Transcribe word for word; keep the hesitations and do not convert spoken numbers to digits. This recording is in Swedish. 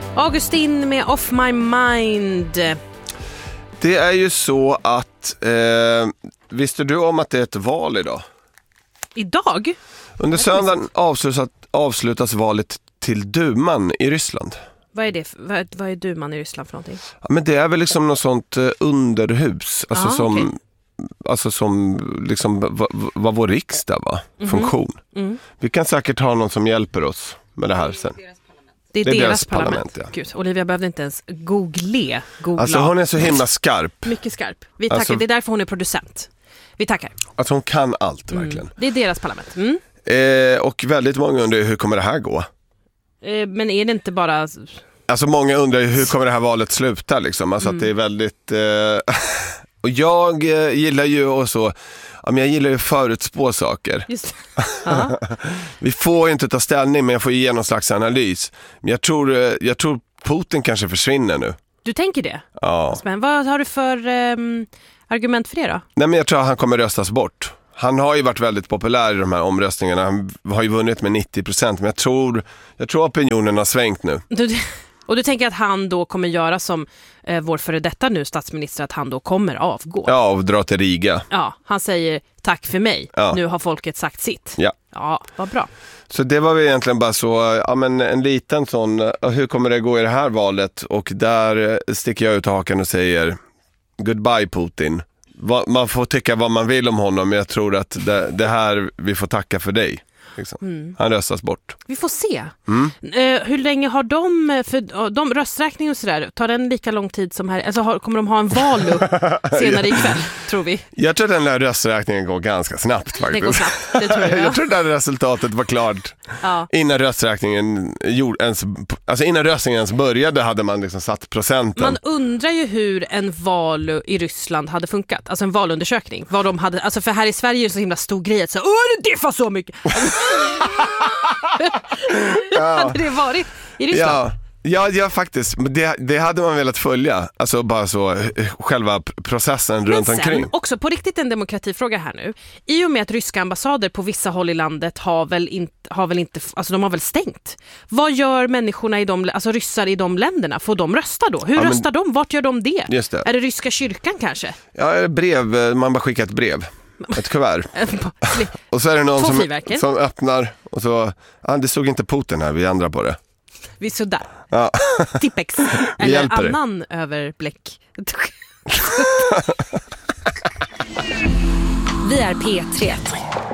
Augustin med Off My Mind. Det är ju så att eh, visste du om att det är ett val idag? Idag? Under söndagen avslutas, avslutas valet till duman i Ryssland. Vad är det? Vad, vad är duman i Ryssland för någonting? Ja, men det är väl liksom något sånt eh, underhus. Alltså ah, som, okay. alltså som liksom vad va, vår riksdag var. Mm-hmm. Funktion. Mm. Vi kan säkert ha någon som hjälper oss med det här sen. Det är, det är deras, deras parlament. parlament ja. Gud, Olivia behövde inte ens googla. googla. Alltså hon är så himla skarp. Mycket skarp. Vi tackar. Alltså, det är därför hon är producent. Vi tackar. Alltså hon kan allt verkligen. Mm. Det är deras parlament. Mm. Eh, och väldigt många undrar hur kommer det här gå? Eh, men är det inte bara... Alltså många undrar hur kommer det här valet sluta liksom. Alltså mm. att det är väldigt... Eh... och jag eh, gillar ju och så... Ja, men jag gillar ju förutspå saker. Just Vi får ju inte ta ställning, men jag får ge någon slags analys. Men jag tror, jag tror Putin kanske försvinner nu. Du tänker det? Ja. Men vad har du för um, argument för det då? Nej, men jag tror att han kommer röstas bort. Han har ju varit väldigt populär i de här omröstningarna. Han har ju vunnit med nittio procent. Men jag tror, jag tror opinionen har svängt nu. Du, och du tänker att han då kommer göra som eh, vår före detta nu statsminister, att han då kommer avgå? Ja, och dra till Riga. Ja, han säger tack för mig. Ja. Nu har folket sagt sitt. Ja. Ja, vad bra. Så det var väl egentligen bara så, ja men en liten sån, hur kommer det gå i det här valet? Och där sticker jag ut hakan och säger goodbye Putin. Man får tycka vad man vill om honom, men jag tror att det, det här vi får tacka för dig. Liksom. Mm. Han röstas bort. Vi får se. Mm. Uh, hur länge har de, för de rösträkning och sådär, tar den lika lång tid som här? Alltså har, kommer de ha en valu senare ikväll, tror vi? Jag tror att den där rösträkningen går ganska snabbt faktiskt. Det går snabbt, det tror jag. Jag tror att det där resultatet var klart ja. innan rösträkningen gjorde ens, alltså innan röstningen ens började hade man liksom satt procenten. Man undrar ju hur en valu i Ryssland hade funkat, alltså en valundersökning. Vad de hade, alltså för här i Sverige är det så himla stor grej att säga, åh det diffar så mycket. Ja. Hade det varit i Ryssland? Ja, ja, ja faktiskt. Det, det hade man velat följa. Alltså bara så själva processen men runt sen, omkring. Också på riktigt en demokratifråga här nu. I och med att ryska ambassader på vissa håll i landet har väl inte, har väl inte alltså de har väl stängt. Vad gör människorna i de, alltså ryssar i de länderna? Får de rösta då? Hur ja, men, röstar de? Vart gör de det? Just det? Är det ryska kyrkan kanske? Ja, brev. Man bara skickar ett brev. Ett kuvert. Och så är det någon som, som öppnar och så, ah, det stod inte Putin här, vi ändrar på det. Vi sådär. Ja. Tippex. Eller annan det. Överbläck. Vi är P tre.